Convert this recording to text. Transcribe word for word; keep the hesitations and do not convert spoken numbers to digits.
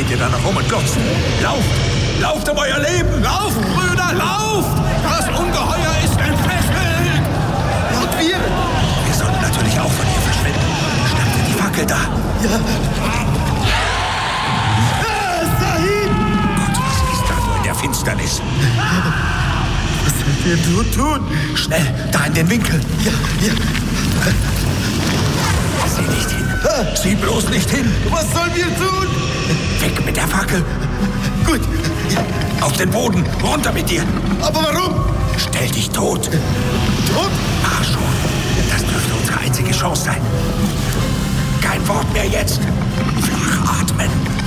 steht ihr da noch rum und glotzt? Lauft! Lauft um euer Leben! Lauft, Brüder, lauft! Das Ungeheuer ist entfesselt! Und wir? Wir sollten natürlich auch von hier verschwinden. Schnappt ihr die Fackel da? Ja. Ah, Sahib! Gott, was ist da nur in der Finsternis? Was sollen wir nun tun? Schnell, da in den Winkel. Ja, ja. Sieh nicht hin. Sieh bloß nicht hin. Was sollen wir tun? Weg mit der Fackel. Gut. Auf den Boden. Runter mit dir. Aber warum? Stell dich tot. Tot? Ach schon. Das dürfte unsere einzige Chance sein. Kein Wort mehr jetzt. Flach atmen.